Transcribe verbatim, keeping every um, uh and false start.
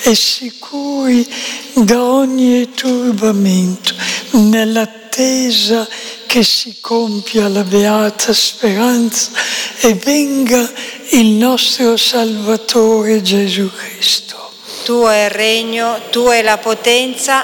e sicuri da ogni turbamento, nell'attesa che si compia la beata speranza e venga il nostro Salvatore Gesù Cristo. Tuo è il regno, tua è la potenza